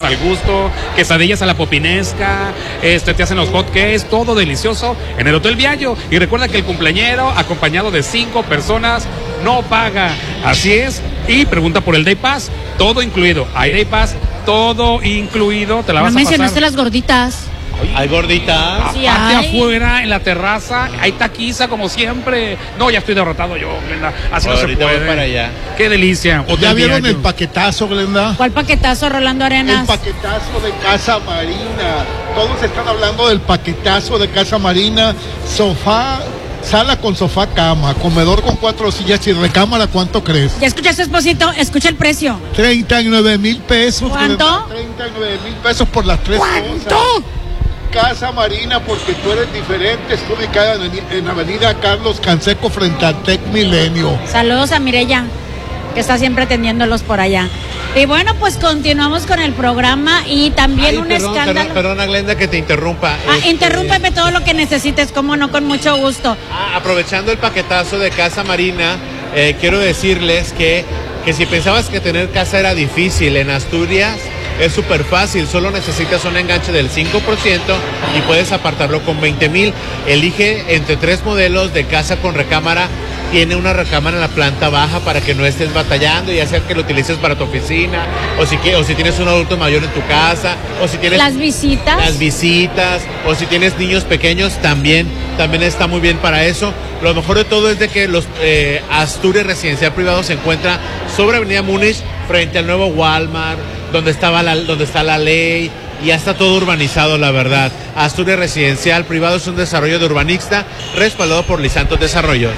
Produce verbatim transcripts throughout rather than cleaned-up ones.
al gusto, quesadillas a la popinesca, este, te hacen los hot cakes, todo delicioso en el Hotel Viallo. Y recuerda que el cumpleañero, acompañado de cinco personas, no paga. Así es. Y pregunta por el Day Pass, todo incluido. Hay Day Pass, todo incluido. Te la vas no a pasar. mencionaste las gorditas. ¿Hay gorditas? Sí, Aparte hay. afuera, en la terraza, hay taquiza como siempre. No, ya estoy derrotado yo, Glenda. Así Ahorita no se puede. voy para allá. Qué delicia. Hotel ¿Ya vieron Viallo. el paquetazo, Glenda? ¿Cuál paquetazo, Rolando El Arenas? paquetazo de Casa Marina. Todos están hablando del paquetazo de Casa Marina. Sofá, sala con sofá, cama, comedor con cuatro sillas y recámara. ¿Cuánto crees? Ya escuchaste, esposito, escucha el precio. treinta y nueve mil pesos. ¿Cuánto? Glenda, treinta y nueve mil pesos por las tres ¿Cuánto? cosas. Casa Marina, porque tú eres diferente. Está ubicada en, en Avenida Carlos Canseco frente al Tec Milenio. Saludos a Mireya, que está siempre atendiéndolos por allá. Y bueno, pues continuamos con el programa y también Ay, un perdón, escándalo. Perdón, perdona, Glenda, que te interrumpa. Ah, Este, interrúmpeme todo lo que necesites, como no, con mucho gusto. ah, aprovechando el paquetazo de Casa Marina, eh, quiero decirles que, que si pensabas que tener casa era difícil, en Asturias es súper fácil, solo necesitas un enganche del cinco por ciento y puedes apartarlo con veinte mil. Elige entre tres modelos de casa con recámara. Tiene una recámara en la planta baja para que no estés batallando, ya sea que lo utilices para tu oficina, o si, que, o si tienes un adulto mayor en tu casa, o si tienes Las visitas. las visitas, o si tienes niños pequeños, también, también está muy bien para eso. Lo mejor de todo es de que los eh, Asturias Residencial Privado se encuentra sobre Avenida Múnich, frente al nuevo Walmart, donde estaba la, donde está la ley. Ya está todo urbanizado, la verdad. Asturias Residencial Privado es un desarrollo de urbanista respaldado por Lisantos Desarrollos.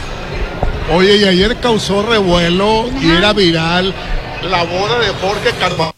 Oye, y ayer causó revuelo y era viral la boda de Jorge Carvajal.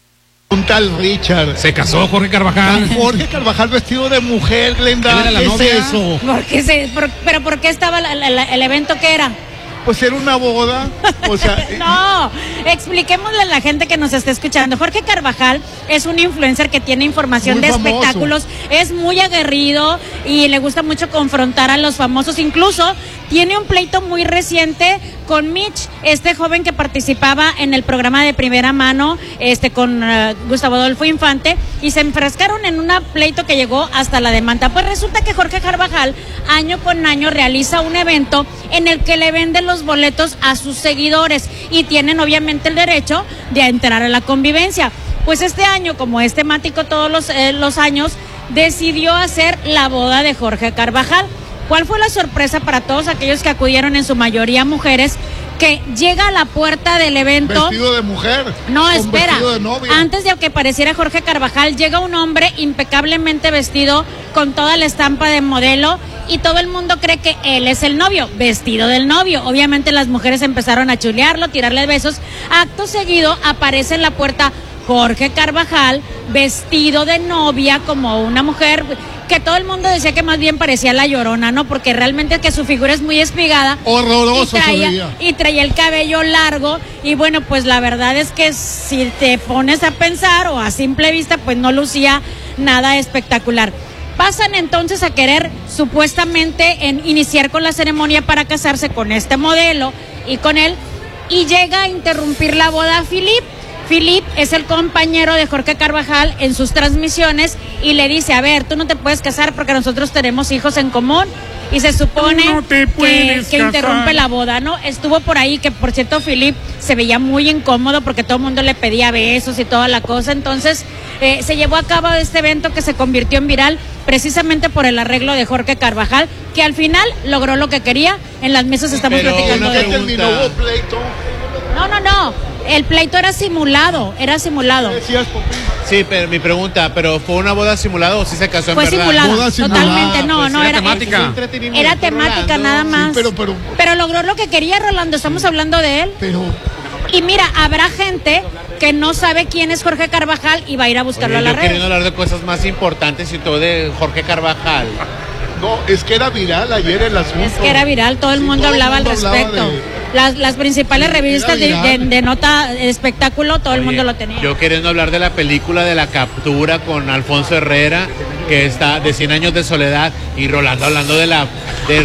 Un tal Richard. Se casó Jorge Carvajal. Jorge Carvajal vestido de mujer, Glenda. ¿Él era la ¿Qué novia? es eso? ¿Por qué se, por- ¿Pero por qué estaba la- la- la- el evento que era? Pues era una boda. O sea, No, expliquémosle a la gente que nos está escuchando. Jorge Carvajal es un influencer que tiene información Muy de famoso. espectáculos, es muy aguerrido y le gusta mucho confrontar a los famosos. Incluso tiene un pleito muy reciente con Mitch, este joven que participaba en el programa de Primera Mano, este con uh, Gustavo Adolfo Infante, y se enfrascaron en un pleito que llegó hasta la demanda. Pues resulta que Jorge Carvajal año con año realiza un evento en el que le vende los boletos a sus seguidores y tienen obviamente el derecho de entrar a la convivencia. Pues este año, como es temático todos los, eh, los años, decidió hacer la boda de Jorge Carvajal. ¿Cuál fue la sorpresa para todos aquellos que acudieron, en su mayoría mujeres, que llega a la puerta del evento? vestido de mujer. No, con espera. vestido de novia. Antes de que apareciera Jorge Carvajal, llega un hombre impecablemente vestido con toda la estampa de modelo y todo el mundo cree que él es el novio, vestido del novio. Obviamente las mujeres empezaron a chulearlo, tirarle besos. Acto seguido aparece en la puerta Jorge Carvajal vestido de novia como una mujer que todo el mundo decía que más bien parecía La Llorona, ¿no? Porque realmente que su figura es muy espigada. Horroroso y se traía, veía. y traía el cabello largo y bueno, pues la verdad es que si te pones a pensar o a simple vista, pues no lucía nada espectacular. Pasan entonces a querer supuestamente en iniciar con la ceremonia para casarse con este modelo y con él, y llega a interrumpir la boda Philip. Philip es el compañero de Jorge Carvajal en sus transmisiones y le dice, a ver, tú no te puedes casar porque nosotros tenemos hijos en común. Y se supone No te que, puedes que casar. interrumpe la boda, ¿no? Estuvo por ahí, que por cierto Philip se veía muy incómodo porque todo el mundo le pedía besos y toda la cosa. Entonces eh, se llevó a cabo este evento que se convirtió en viral precisamente por el arreglo de Jorge Carvajal, que al final logró lo que quería. En las mesas estamos Pero platicando una de ¿Qué ello. pregunta. terminó? ¿Hubo pleito? No, no, no. El pleito era simulado, era simulado. ¿Qué decías, Popín? Sí, pero mi pregunta, ¿pero fue una boda simulada o sí se casó en Fue verdad? simulado, Boda simulada, totalmente, no, Pues no, era era temática. Es entretenimiento, Era temática Rolando. nada más. pero- pero- Pero logró lo que quería, Rolando, estamos hablando de él. Pero Y mira, habrá gente que no sabe quién es Jorge Carvajal y va a ir a buscarlo Oye, a yo la queriendo red. hablar de cosas más importantes y todo de Jorge Carvajal. no, es que era viral ayer el asunto. Es que era viral, todo el Sí, mundo todo el hablaba mundo al hablaba respecto. de- Las, las principales Era revistas de, de, viral. de nota de espectáculo, todo el Oye, mundo lo tenía. Yo queriendo hablar de la película de La Captura con Alfonso Herrera, que está de cien años de soledad, y Rolando hablando de la de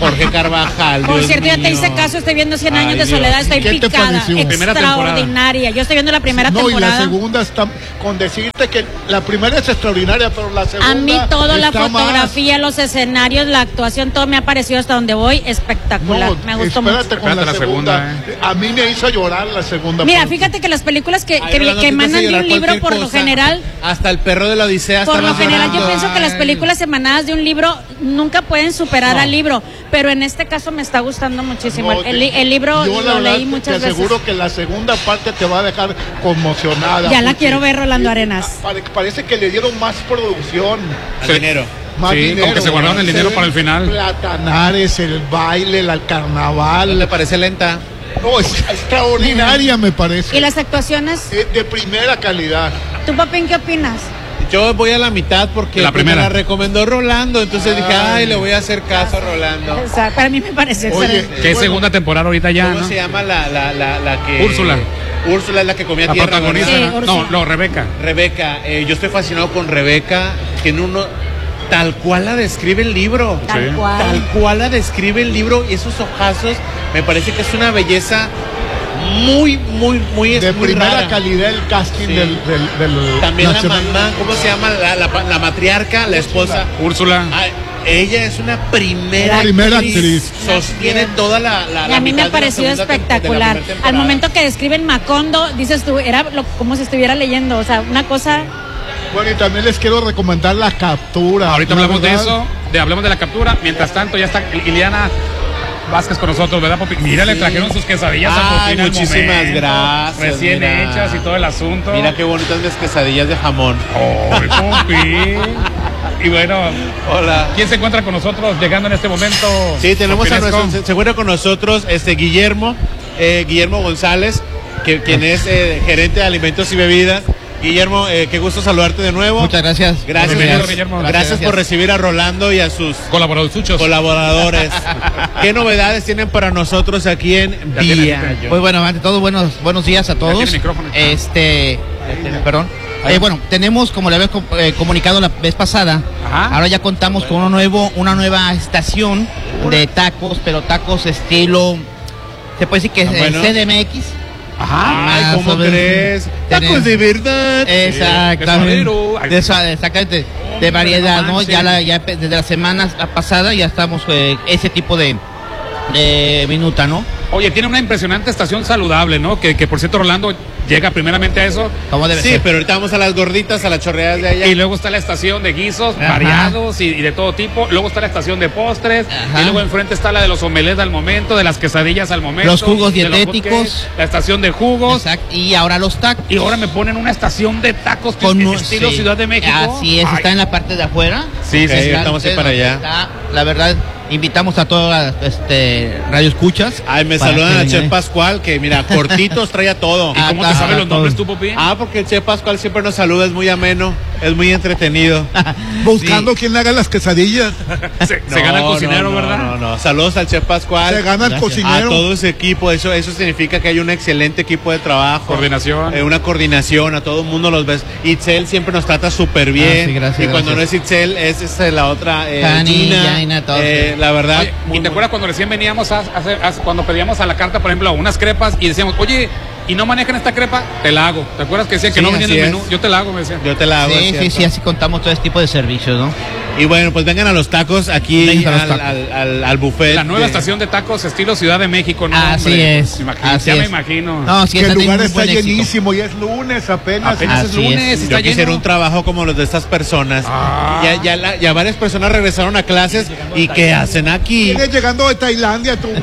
Jorge Carvajal. Por Dios cierto, ya te mío. hice caso, estoy viendo cien Ay, años de Dios. soledad, estoy ¿Qué te picada, pareció? Primera extraordinaria. Yo estoy viendo la primera No, y la temporada. segunda está con decirte que la primera es extraordinaria, pero la segunda. A mí todo, la está más- fotografía, los escenarios, la actuación, todo me ha parecido hasta donde voy espectacular. No, me gustó espérate mucho. con la, Espérate la segunda. segunda, A mí me hizo llorar la segunda. Mira, parte. fíjate que las películas que, Ay, que, Rolando, que tú te haces emanan de llorar un libro, cualquier por lo cosa. general, Hasta el perro de la Odisea por lo estaba general yo llorando. pienso que las Ay. películas emanadas de un libro nunca pueden superar No. al libro, pero en este caso me está gustando muchísimo. No, el, li- el libro yo la lo verdad leí te- muchas te veces. aseguro que la segunda parte te va a dejar conmocionada. Ya la porque- quiero ver, Rolando Arenas. Pare- Parece que le dieron más producción. Al Sí. dinero. Más Sí, dinero. como que se guardaron el dinero ven para el final. Platanares, el baile, el ¿No le carnaval. parece lenta? No, es extraordinaria me parece. Y las actuaciones, de, de primera calidad. ¿tú, Papín, qué opinas? Yo voy a la mitad porque La pues, me primera. la recomendó Rolando, entonces dije, ay, le voy a hacer caso a Rolando. O sea, para mí me pareció Oye, excelente. Que es Bueno, segunda temporada ahorita ya, ¿Cómo ¿no? se llama la, la, la, la que... Úrsula. Úrsula es la que comía La tierra, protagonista. ¿verdad? Sí, no, Úrsula. no, Rebeca. Rebeca, eh, yo estoy fascinado con Rebeca, tiene uno... Tal cual la describe el libro. Tal Sí. cual. Tal cual la describe el libro y esos ojazos, me parece que es una belleza muy, muy, muy de muy primera rara. calidad el casting Sí. del, del, del También la nacional. mamá, ¿cómo se llama? La, la, la matriarca, la esposa. Úrsula. Ah, ella es una primera, Primera actriz. Sostiene toda la, la, Y la a mí me mitad ha de la parecido segunda tem- de la espectacular. primera temporada. Al momento que describen Macondo, dices tú, era lo- como si estuviera leyendo, o sea, una cosa. Bueno, y también les quiero recomendar La Captura. Ahorita La hablamos de verdad, eso, de, hablamos de la captura. Mientras tanto, ya está Iliana Vázquez con nosotros, ¿verdad, Popi? Mira, le trajeron sus quesadillas a Ay, Popín al muchísimas momento, gracias, Recién mira. hechas y todo el asunto. Mira qué bonitas mis quesadillas de jamón. ¡Ay, Popín! Y bueno, Hola. ¿quién se encuentra con nosotros llegando en este momento? Sí, tenemos a Popinesco? nuestro, se, se encuentra con nosotros este Guillermo, eh, Guillermo González, que, quien es eh, gerente de alimentos y bebidas. Guillermo, eh, qué gusto saludarte de nuevo. Muchas gracias. Gracias, Bienvenido, por, Guillermo. gracias, Gracias, por gracias. recibir a Rolando y a sus Colaboradores suchos. colaboradores. ¿Qué novedades tienen para nosotros aquí en Ya tiene- Vía? Pues bueno, ante todo, buenos, buenos días a todos. tiene micrófono. Este, perdón. Eh, bueno, tenemos, como le había com- eh, comunicado la vez pasada, Ajá. ahora ya contamos con uno nuevo, una nueva estación de tacos, pero tacos estilo, se puede decir que es Ah, eh, bueno. C D M X. Ajá. Ay, Más ¿cómo o menos. crees? Tenemos- Tacos de verdad. Exactamente. de suadero. Ay. De sua- exactamente. De Hombre, variedad, no ¿no? manches. Ya, la, ya pe- desde la semana pasada ya estamos eh, ese tipo de, de minuta, ¿no? Oye, tiene una impresionante estación saludable, ¿no? Que, que por cierto, Rolando llega primeramente a eso. Como debe Sí, ser. pero ahorita vamos a las gorditas, a las chorreadas de allá. Y luego está la estación de guisos Ajá. variados y, y de todo tipo. Luego está la estación de postres. Ajá. Y luego enfrente está la de los omelets al momento, de las quesadillas al momento. Los jugos de los dietéticos. hotcakes, la estación de jugos. Exacto. Y ahora los tacos. Y ahora me ponen una estación de tacos que Con es un- estilo sí. Ciudad de México. Así es, Ay, está en la parte de afuera. Sí, Ok, sí, sí. ya estamos ahí para allá. Está, la verdad, invitamos a todas las este, radio escuchas. Ay, me para saludan que al Chef vengan. Pascual, que mira, cortitos trae a todo. ¿Y cómo Ah, te ah, saben los todo. nombres tú, Popi? Ah, porque el Chef Pascual siempre nos saluda, es muy ameno, es muy entretenido. Buscando quién le haga las quesadillas. Se, se gana el No, cocinero, no, ¿verdad? No, no, no. Saludos al Chef Pascual. Se gana el Gracias. A cocinero. todo ese equipo, eso, eso significa que hay un excelente equipo de trabajo. Coordinación. Eh, una coordinación, a todo el mundo los ves. Itzel siempre nos trata súper bien. Ah, sí, gracias, y cuando gracias. no es Itzel, es, este, la otra, eh, Tani, Gina. Jaina, todos. Eh, la verdad. Oye, muy- ¿y te acuerdas cuando recién veníamos a, a hacer- a- cuando pedíamos a la carta, por ejemplo, unas crepas y decíamos, oye, ¿y no manejan esta crepa? Te la hago. ¿Te acuerdas que decían que Sí, no venía en así el es. menú? Yo te la hago, me decían. Yo te la hago. es Sí, sí, cierto. sí, así contamos todo este tipo de servicios, ¿no? Y bueno, pues vengan a los tacos aquí Vengan a los al, tacos. al, al, al buffet. La nueva de- estación de tacos estilo Ciudad de México, ¿no? Así hombre? es. Pues, imagínate, Así ya me es. imagino. No, sí, Que el está teniendo lugar un está buen éxito. llenísimo y es lunes apenas. Apenas es Así lunes es. y está Yo quisiera lleno. un trabajo como los de estas personas. Ah. Ya, ya, la- ya varias personas regresaron a clases y ¿qué hacen aquí? Vienes llegando de Tailandia tú.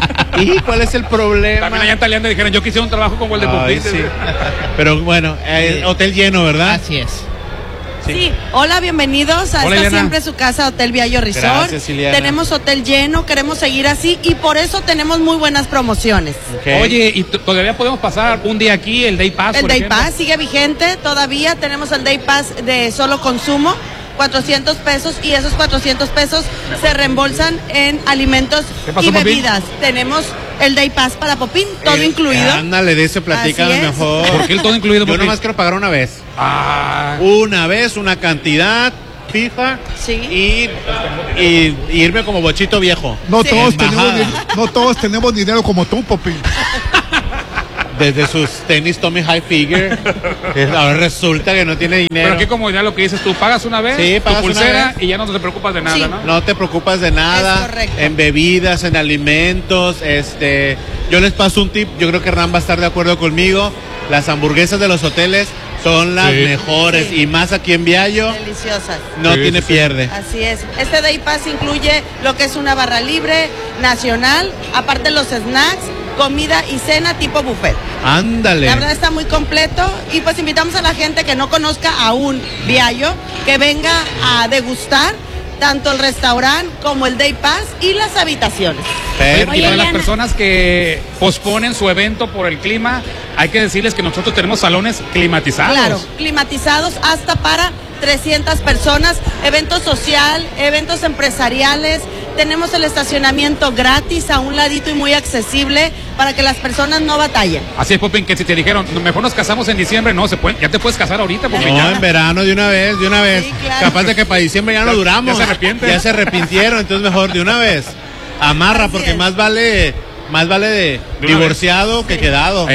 ¿Y cuál es el problema? También allá en Taliante dijeron, yo quisiera un trabajo como el de Ay, Popín. sí. Pero bueno, eh, hotel lleno, ¿verdad? Así es. Sí, hola, bienvenidos a Hola, esta Elena. siempre su casa, Hotel Viallo Resort. Gracias, Ileana. Tenemos hotel lleno, queremos seguir así y por eso tenemos muy buenas promociones. Ok. Oye, ¿y t- todavía podemos pasar un día aquí, el Day Pass? El por Day ejemplo? Pass sigue vigente, todavía tenemos el Day Pass de solo consumo, cuatrocientos pesos y esos cuatrocientos pesos se reembolsan en alimentos ¿Qué pasó, y Popín? bebidas. Tenemos el Day Pass para Popín, todo Eh, incluido. Ándale, de eso platícanos Así es. mejor. ¿Por qué el todo incluido, Yo Popín? nomás quiero pagar una vez. Ah, Una vez, una cantidad fija Sí. y, y, y irme como bochito viejo. No, Sí. todos tenemos, Embajada. di- no todos tenemos dinero como tú, Popín. Desde sus tenis Tommy Hilfiger, que ahora resulta que no tiene dinero. Pero aquí como ya lo que dices tú, pagas una vez Sí, pagas tu una pulsera vez. y ya no te preocupas de nada, Sí. ¿no? No te preocupas de nada. Es correcto. En bebidas, en alimentos, este, yo les paso un tip, yo creo que Hernán va a estar de acuerdo conmigo. Las hamburguesas de los hoteles son las Sí. mejores Sí. y más aquí en Viallo, Deliciosas. no Sí, tiene sí, sí. pierde. Así es. Este Day Pass incluye lo que es una barra libre nacional, aparte los snacks, comida y cena tipo buffet. Ándale. La verdad está muy completo y pues invitamos a la gente que no conozca aún Viallo, que venga a degustar tanto el restaurante como el Day Pass y las habitaciones. Perfecto. Y Oye, para las Eliana. personas que posponen su evento por el clima, hay que decirles que nosotros tenemos salones climatizados. Claro, climatizados hasta para trescientas personas, evento social, eventos empresariales, tenemos el estacionamiento gratis a un ladito y muy accesible para que las personas no batallen. Así es, Popín, que si te dijeron, "No, mejor nos casamos en diciembre", no, se puede, ya te puedes casar ahorita, Popín. No, ya. en verano de una vez, de una vez. Sí, claro. Capaz de que para diciembre ya no Ya- duramos. ya se arrepienten. Ya se arrepintieron, entonces mejor de una vez. Amarra, Así porque es. más vale, más vale de De una divorciado que quedado.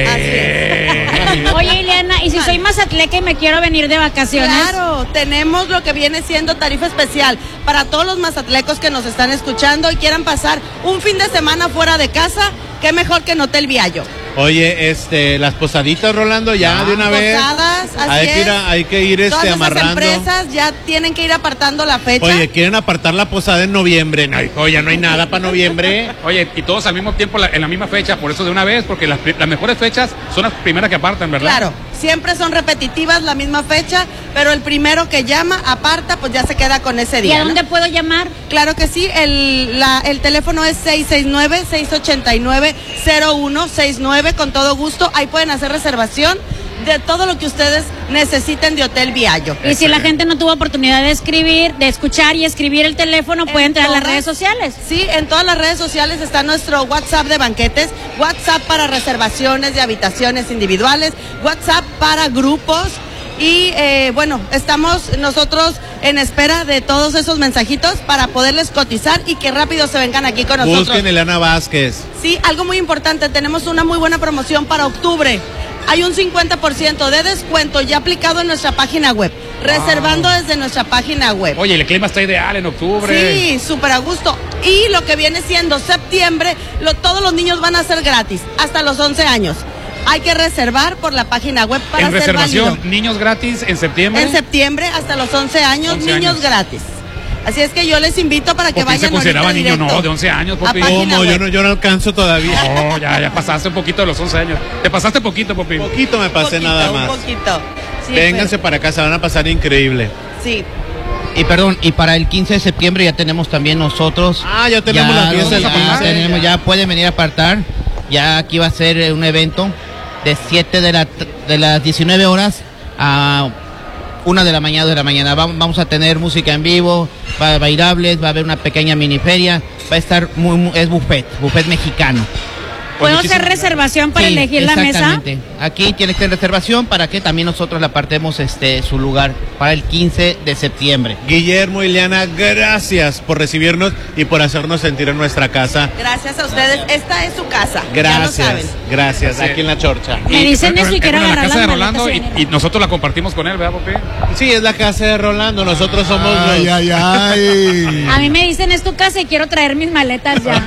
Eh, Oye, Ileana, y si soy mazatleca y me quiero venir de vacaciones. Claro, tenemos lo que viene siendo tarifa especial para todos los mazatlecos que nos están escuchando y quieran pasar un fin de semana fuera de casa, qué mejor que en Hotel Viallo. Oye, este, las posaditas, Rolando, ya Ah, de una vez. Posadas, así Hay que ir, a- es. hay que ir este, Todas esas amarrando. empresas ya tienen que ir apartando la fecha. Oye, quieren apartar la posada en noviembre. No, hijo, ya no hay nada para noviembre. Oye, y todos al mismo tiempo, la- en la misma fecha, por eso de una vez, porque las, pri- las mejores fechas son las primeras que apartan, ¿verdad? Claro, siempre son repetitivas la misma fecha, pero el primero que llama, aparta, pues ya se queda con ese ¿Y día. a ¿no? dónde puedo llamar? Claro que sí, el, la- el teléfono es seis seis nueve, seis ocho nueve, cero uno seis nueve, con todo gusto. Ahí pueden hacer reservación de todo lo que ustedes necesiten de Hotel Viallo. Y si la gente no tuvo oportunidad de escribir, de escuchar y escribir el teléfono, puede entrar a las todas- redes sociales. Sí, en todas las redes sociales está nuestro WhatsApp de banquetes, WhatsApp para reservaciones de habitaciones individuales, WhatsApp para grupos. Y eh, bueno, estamos nosotros en espera de todos esos mensajitos para poderles cotizar y que rápido se vengan aquí con nosotros. Busquen Eliana Vázquez. Sí, algo muy importante, tenemos una muy buena promoción para octubre. Hay un cincuenta por ciento de descuento ya aplicado en nuestra página web, reservando desde nuestra página web. Oye, el clima está ideal en octubre. Sí, súper a gusto. Y lo que viene siendo septiembre, lo, todos los niños van a ser gratis, hasta los once años. Hay que reservar por la página web para En ser reservación, válido. niños gratis en septiembre. En septiembre, hasta los once años, once niños años. gratis. Así es que yo les invito para que Popín se vayan consideraba ahorita niño, directo no, de once años, a Popín. página ¿Cómo? Yo web. no, yo no alcanzo todavía. No, ya, ya pasaste un poquito de los once años. Te pasaste poquito, Popín. Poquito me pasé Un poquito, nada un más. poquito. Sí, Vénganse para acá, se van a pasar increíble. pero- sí. Y perdón, y para el quince de septiembre ya tenemos también nosotros. Ah, ya tenemos la fiesta del ya, quince. tenemos, ya pueden venir a apartar. Ya aquí va a ser eh, un evento de siete de, la, de las diecinueve horas a una de la mañana de la mañana. Vamos, vamos a tener música en vivo, va a haber bailables, va a haber una pequeña mini feria, va a estar muy, muy- es buffet, buffet mexicano. ¿Puedo muchísimas hacer reservación para Sí, elegir la mesa? exactamente. Aquí tienes que hacer reservación para que también nosotros le apartemos este su lugar para el quince de septiembre. Guillermo, Ileana, gracias por recibirnos y por hacernos sentir en nuestra casa. Gracias a ustedes. Esta es su casa. Ya lo Gracias, saben. gracias, Sí. aquí en la Chorcha. Me dicen eso y quiero en la agarrar casa de las Rolando maletas y, y y nosotros la compartimos con él, ¿verdad, Popín? Sí, es la casa de Rolando, nosotros somos Ay, los... ay, ay. A mí me dicen es tu casa y quiero traer mis maletas ya.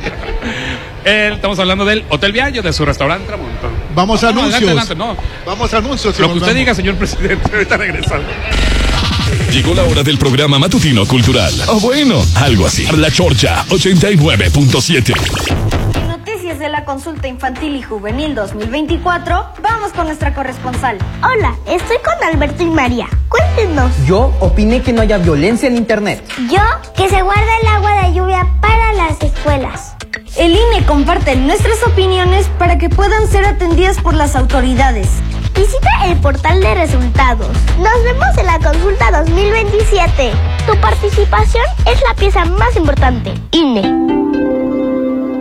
Él, estamos hablando del Hotel Viallo, de su restaurante Tramonto. Vamos a No, anuncios. adelante, adelante, no. Vamos a anuncios. y Lo que usted volvemos. diga, señor presidente, ahorita regresamos. Llegó la hora del programa matutino cultural. O bueno, algo así. La Chorcha ochenta y nueve punto siete. Noticias de la consulta infantil y juvenil dos mil veinticuatro, vamos con nuestra corresponsal. Hola, estoy con Alberto y María. Cuéntenos. Yo opiné que no haya violencia en internet. Yo, que se guarda el agua de lluvia para las escuelas. El I N E comparte nuestras opiniones para que puedan ser atendidas por las autoridades. Visita el portal de resultados. Nos vemos en la consulta dos mil veintisiete. Tu participación es la pieza más importante. I N E.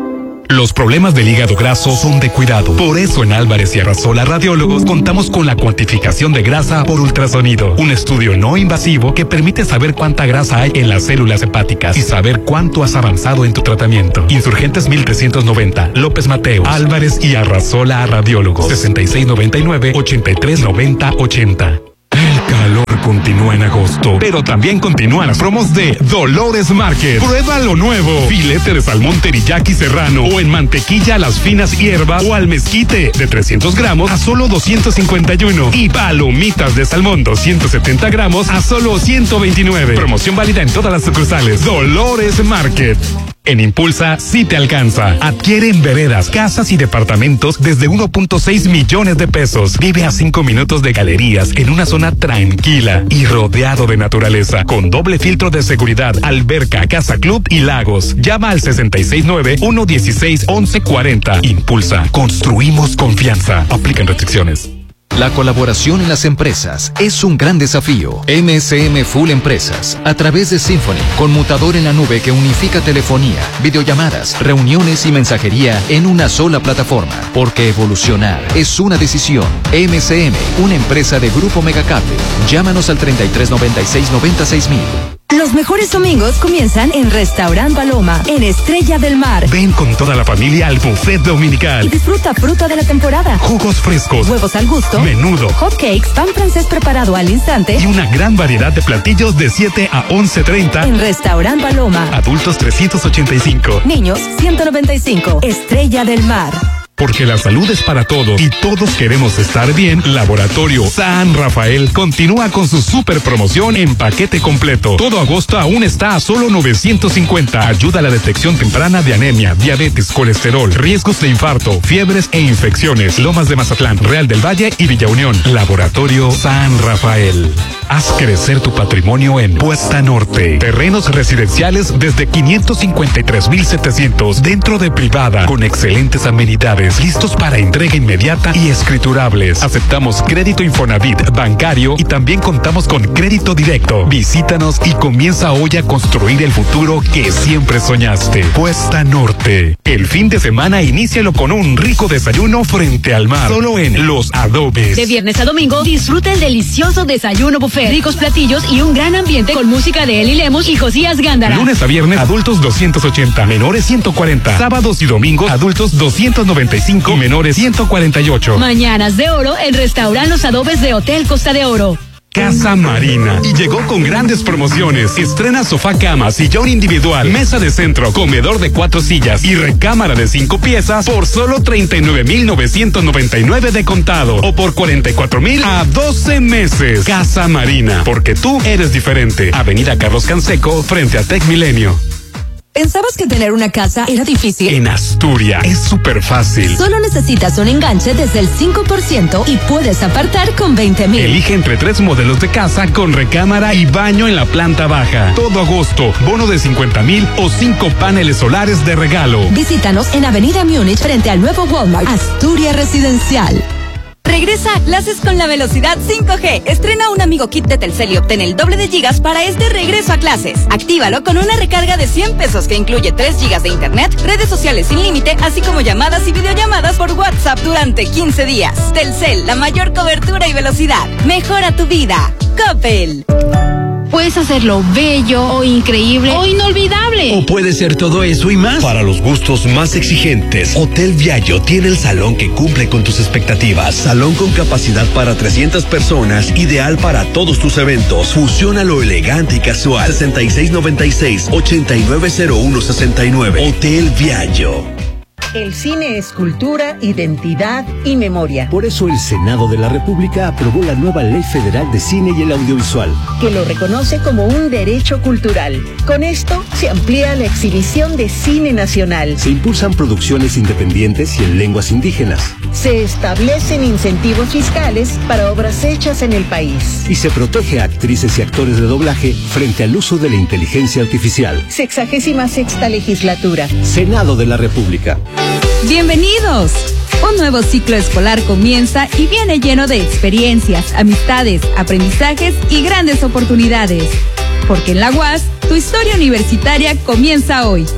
Los problemas del hígado graso son de cuidado. Por eso en Álvarez y Arrasola Radiólogos contamos con la cuantificación de grasa por ultrasonido. Un estudio no invasivo que permite saber cuánta grasa hay en las células hepáticas y saber cuánto has avanzado en tu tratamiento. Insurgentes mil trescientos noventa, López Mateo, Álvarez y Arrasola Radiólogos. sesenta y seis noventa y nueve, ochenta y tres noventa ochenta. El calor continúa en agosto, pero también continúan las promos de Dolores Market. Prueba lo nuevo. Filete de salmón teriyaki serrano o en mantequilla a las finas hierbas o al mezquite de trescientos gramos a solo doscientos cincuenta y uno. Y palomitas de salmón doscientos setenta gramos a solo ciento veintinueve. Promoción válida en todas las sucursales. Dolores Market. En Impulsa sí te alcanza. Adquiere en veredas, casas y departamentos desde uno punto seis millones de pesos. Vive a cinco minutos de galerías en una zona tranquila y rodeado de naturaleza, con doble filtro de seguridad, alberca, casa club y lagos. Llama al sesenta y seis nueve, uno dieciséis, once cuarenta. Impulsa. Construimos confianza. Aplican restricciones. La colaboración en las empresas es un gran desafío. M S M Full Empresas, a través de Symphony, conmutador en la nube que unifica telefonía, videollamadas, reuniones y mensajería en una sola plataforma. Porque evolucionar es una decisión. M S M, una empresa de Grupo Megacable. Llámanos al treinta y tres noventa y seis noventa y seis mil. Los mejores domingos comienzan en Restaurant Paloma, en Estrella del Mar. Ven con toda la familia al buffet dominical. Y disfruta fruta de la temporada, jugos frescos, huevos al gusto, menudo, hot cakes, pan francés preparado al instante y una gran variedad de platillos de siete a once treinta. En Restaurant Paloma. Adultos trescientos ochenta y cinco. Niños ciento noventa y cinco. Estrella del Mar. Porque la salud es para todos y todos queremos estar bien, Laboratorio San Rafael continúa con su super promoción en paquete completo. Todo agosto aún está a solo novecientos cincuenta. Ayuda a la detección temprana de anemia, diabetes, colesterol, riesgos de infarto, fiebres e infecciones. Lomas de Mazatlán, Real del Valle y Villa Unión. Laboratorio San Rafael. Haz crecer tu patrimonio en Puesta Norte. Terrenos residenciales desde quinientos cincuenta y tres mil setecientos dentro de privada con excelentes amenidades. Listos para entrega inmediata y escriturables. Aceptamos crédito Infonavit, bancario y también contamos con crédito directo. Visítanos y comienza hoy a construir el futuro que siempre soñaste. Puesta Norte. El fin de semana inícialo con un rico desayuno frente al mar. Solo en Los Adobes. De viernes a domingo, disfruta el delicioso desayuno buffet. Ricos platillos y un gran ambiente con música de Eli Lemos y Josías Gándara. Lunes a viernes, adultos doscientos ochenta, menores ciento cuarenta. Sábados y domingos, adultos doscientos noventa y cinco y menores ciento cuarenta y ocho. Mañanas de oro en Restaurant Los Adobes de Hotel Costa de Oro. Casa Marina. Y llegó con grandes promociones. Estrena sofá cama, sillón individual, mesa de centro, comedor de cuatro sillas y recámara de cinco piezas por solo treinta y nueve mil novecientos noventa y nueve de contado o por cuarenta y cuatro mil a doce meses. Casa Marina. Porque tú eres diferente. Avenida Carlos Canseco, frente a Tec Milenio. ¿Pensabas que tener una casa era difícil? En Asturias es súper fácil. Solo necesitas un enganche desde el cinco por ciento y puedes apartar con veinte mil. Elige entre tres modelos de casa con recámara y baño en la planta baja. Todo agosto, bono de cincuenta mil o cinco paneles solares de regalo. Visítanos en Avenida Múnich frente al nuevo Walmart. Asturias Residencial. Regresa a clases con la velocidad cinco G. Estrena un amigo kit de Telcel y obtén el doble de gigas para este regreso a clases. Actívalo con una recarga de cien pesos que incluye tres gigas de internet, redes sociales sin límite, así como llamadas y videollamadas por WhatsApp durante quince días. Telcel, la mayor cobertura y velocidad. Mejora tu vida. Coppel. Puedes hacerlo bello o increíble o inolvidable. O puede ser todo eso y más. Para los gustos más exigentes, Hotel Viallo tiene el salón que cumple con tus expectativas. Salón con capacidad para trescientas personas, ideal para todos tus eventos. Fusiona lo elegante y casual. sesenta y seis noventa y seis, ochenta y nueve cero uno sesenta y nueve. Hotel Viallo. El cine es cultura, identidad y memoria. Por eso el Senado de la República aprobó la nueva Ley Federal de Cine y el Audiovisual, que lo reconoce como un derecho cultural. Con esto se amplía la exhibición de cine nacional. Se impulsan producciones independientes y en lenguas indígenas. Se establecen incentivos fiscales para obras hechas en el país. Y se protege a actrices y actores de doblaje frente al uso de la inteligencia artificial. Sexagésima sexta legislatura. Senado de la República. ¡Bienvenidos! Un nuevo ciclo escolar comienza y viene lleno de experiencias, amistades, aprendizajes y grandes oportunidades. Porque en la U A S, tu historia universitaria comienza hoy.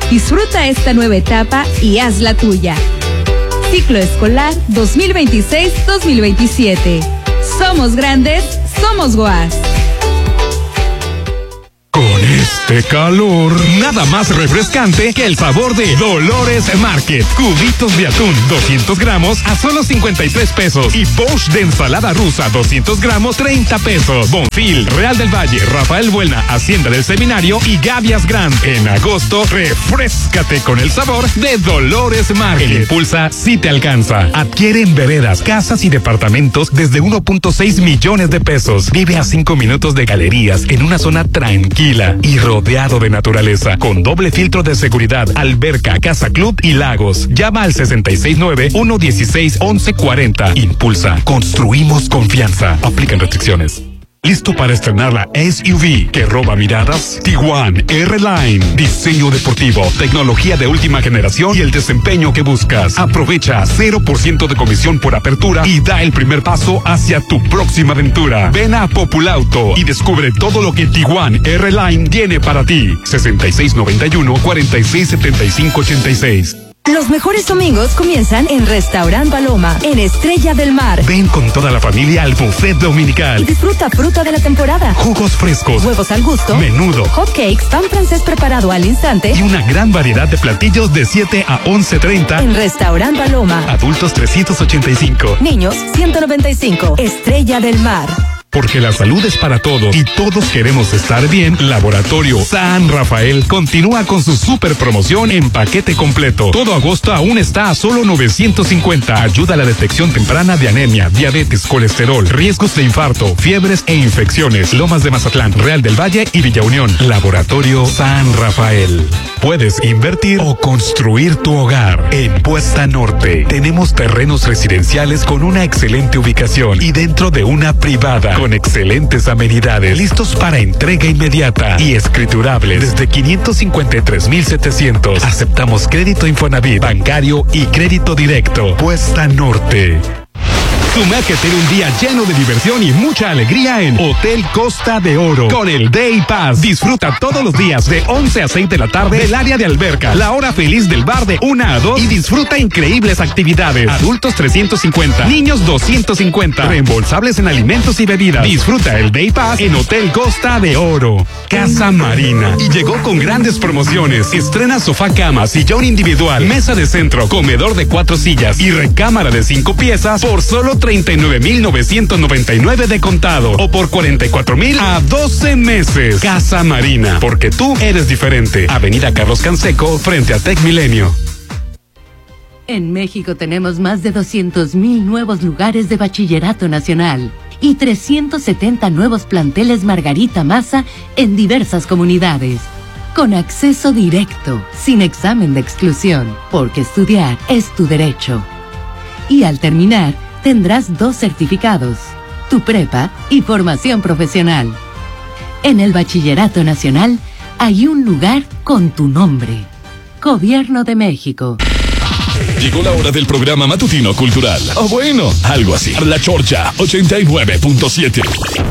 Disfruta esta nueva etapa y haz la tuya. Ciclo escolar dos mil veintiséis dos mil veintisiete. Somos grandes, somos G O A S. Con este calor, nada más refrescante que el sabor de Dolores Market. Cubitos de atún, doscientos gramos a solo cincuenta y tres pesos. Y poch de ensalada rusa, doscientos gramos, treinta pesos. Bonfil, Real del Valle, Rafael Buelna, Hacienda del Seminario y Gavias Grand. En agosto, refréscate con el sabor de Dolores Market. El Impulsa sí te alcanza. Adquiere en veredas, casas y departamentos desde uno punto seis millones de pesos. Vive a cinco minutos de galerías en una zona tranquila y rodeado de naturaleza, con doble filtro de seguridad, alberca, casa club y lagos. Llama al sesenta y seis nueve, uno dieciséis, once cuarenta. Impulsa, construimos confianza. Aplican restricciones. ¿Listo para estrenar la S U V que roba miradas? Tiguan R-Line. Diseño deportivo, tecnología de última generación y el desempeño que buscas. Aprovecha cero por ciento de comisión por apertura y da el primer paso hacia tu próxima aventura. Ven a Populauto y descubre todo lo que Tiguan R-Line tiene para ti. sesenta y seis noventa y uno, cuarenta y seis setenta y cinco ochenta y seis. Los mejores domingos comienzan en Restaurant Paloma, en Estrella del Mar. Ven con toda la familia al buffet dominical. Disfruta fruta de la temporada, jugos frescos, huevos al gusto, menudo, hot cakes, pan francés preparado al instante y una gran variedad de platillos de siete a once treinta. En Restaurant Paloma. Adultos trescientos ochenta y cinco. Niños ciento noventa y cinco. Estrella del Mar. Porque la salud es para todos y todos queremos estar bien, Laboratorio San Rafael continúa con su super promoción en paquete completo. Todo agosto aún está a solo novecientos cincuenta. Ayuda a la detección temprana de anemia, diabetes, colesterol, riesgos de infarto, fiebres e infecciones. Lomas de Mazatlán, Real del Valle y Villa Unión. Laboratorio San Rafael. Puedes invertir o construir tu hogar. En Puesta Norte tenemos terrenos residenciales con una excelente ubicación y dentro de una privada con excelentes amenidades, listos para entrega inmediata y escriturables desde quinientos cincuenta y tres mil setecientos. Aceptamos crédito Infonavit, bancario y crédito directo. Puesta Norte. Sumérgete en un día lleno de diversión y mucha alegría en Hotel Costa de Oro con el Day Pass. Disfruta todos los días de once a seis de la tarde del área de alberca, la hora feliz del bar de una a dos y disfruta increíbles actividades. Adultos trescientos cincuenta, niños doscientos cincuenta, reembolsables en alimentos y bebidas. Disfruta el Day Pass en Hotel Costa de Oro. Casa Marina. Y llegó con grandes promociones. Estrena sofá cama, sillón individual, mesa de centro, comedor de cuatro sillas y recámara de cinco piezas por solo treinta y nueve mil novecientos noventa y nueve de contado o por cuarenta y cuatro mil a doce meses. Casa Marina, porque tú eres diferente. Avenida Carlos Canseco, frente a Tec Milenio. En México tenemos más de doscientos mil nuevos lugares de bachillerato nacional y trescientos setenta nuevos planteles Margarita Maza en diversas comunidades. Con acceso directo, sin examen de exclusión, porque estudiar es tu derecho. Y al terminar, tendrás dos certificados, tu prepa y formación profesional. En el Bachillerato Nacional hay un lugar con tu nombre. Gobierno de México. Llegó la hora del programa matutino cultural. O bueno, algo así. La Chorcha ochenta y nueve punto siete.